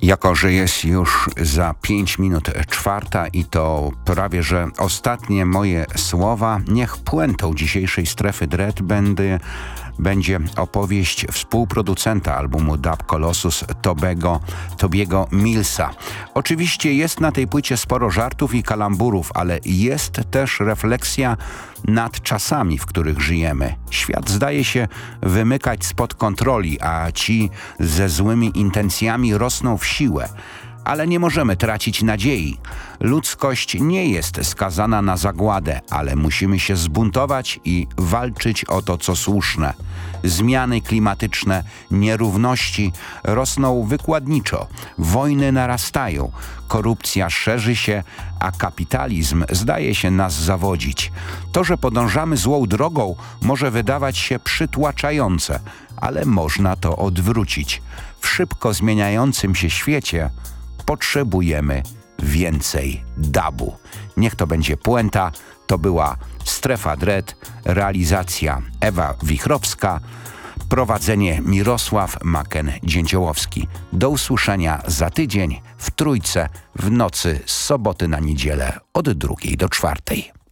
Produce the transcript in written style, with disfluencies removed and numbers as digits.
Jako że jest już za 5 minut 4 i to prawie że ostatnie moje słowa, niech puentą dzisiejszej Strefy Dread będzie opowieść współproducenta albumu Dub Colossus Tobiego Millsa. Oczywiście jest na tej płycie sporo żartów i kalamburów, ale jest też refleksja nad czasami, w których żyjemy. Świat zdaje się wymykać spod kontroli, a ci ze złymi intencjami rosną w siłę. Ale nie możemy tracić nadziei. Ludzkość nie jest skazana na zagładę, ale musimy się zbuntować i walczyć o to, co słuszne. Zmiany klimatyczne, nierówności rosną wykładniczo, wojny narastają, korupcja szerzy się, a kapitalizm zdaje się nas zawodzić. To, że podążamy złą drogą, może wydawać się przytłaczające, ale można to odwrócić. W szybko zmieniającym się świecie potrzebujemy więcej dubu. Niech to będzie puenta. To była Strefa Dread, realizacja Ewa Wichrowska, prowadzenie Mirosław Maken-Dzięciołowski. Do usłyszenia za tydzień w Trójce w nocy z soboty na niedzielę od 2 do 4.